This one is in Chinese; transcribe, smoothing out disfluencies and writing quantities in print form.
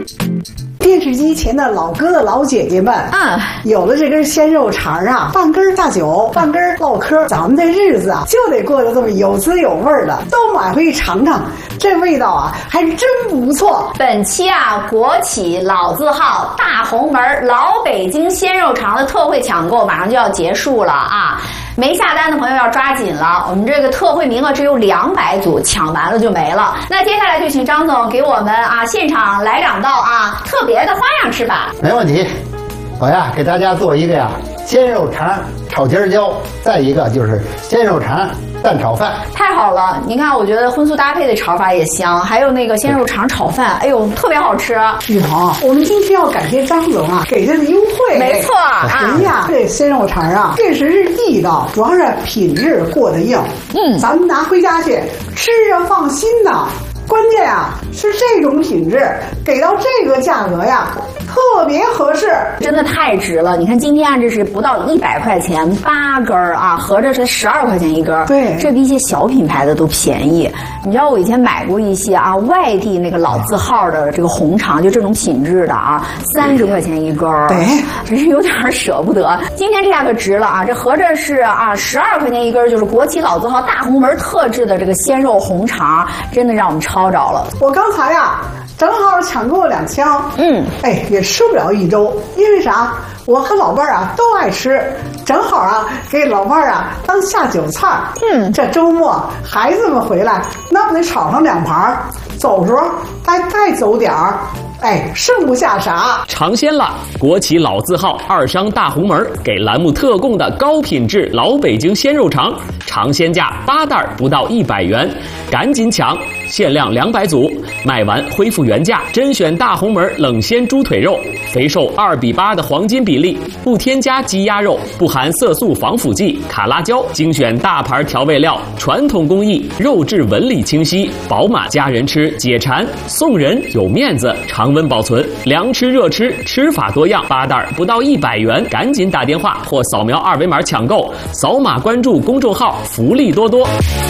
电视机前的老哥哥老姐姐们，有了这根鲜肉肠啊，半根下酒，半根唠嗑，咱们的日子啊就得过得这么有滋有味的，都买回去尝尝，这味道啊还真不错。 本期啊，国企老字号大红门老北京鲜肉肠的特惠抢购马上就要结束了啊！没下单的朋友要抓紧了，我们这个特惠名额只有200组，抢完了就没了。那接下来就请张总给我们啊现场来2道啊特别的花样吃法。 没问题，我呀给大家做一个呀鲜肉肠炒尖椒，再一个就是鲜肉肠蛋炒饭。 太好了，您看，我觉得荤素搭配的炒法也香，还有那个鲜肉肠炒饭，哎呦，特别好吃。 雨桐，我们今天要感谢张总啊给这个优惠。 没错啊， 人呀，这鲜肉肠啊确实是地道，主要是品质过得硬。咱们拿回家去吃着放心呐。关键啊是这种品质给到这个价格呀特别合适， 真的太值了。你看今天啊这是不到100块钱8根啊，合着是12块钱一根。 对， 这比一些小品牌的都便宜。你知道我以前买过一些啊外地那个老字号的这个红肠，就这种品质的啊，30块钱一根，真是有点舍不得。今天这下可值了啊，这合着是啊12块钱一根，就是国企老字号大红门特制的这个鲜肉红肠，真的让我们抄着了。 我刚才呀正好抢购了2箱，也吃不了1周，因为啥？我和老伴儿啊都爱吃，正好啊给老伴儿啊当下酒菜。这周末孩子们回来，那不得炒上2盘，走时候再走点儿。剩不下啥。 尝鲜了！国企老字号2商大红门给栏目特供的高品质老北京鲜肉肠，尝鲜价8袋不到100元，赶紧抢！限量200组，卖完恢复原价。甄选大红门冷鲜猪腿肉，肥瘦2:8的黄金比例，不添加鸡鸭肉，不含色素防腐剂、卡拉胶，精选大牌调味料，传统工艺，肉质纹理清晰，饱满，家人吃解馋，送人有面子，常温保存，凉吃热吃，吃法多样，8袋不到100元，赶紧打电话或扫描2维码抢购，扫码关注公众号，福利多多。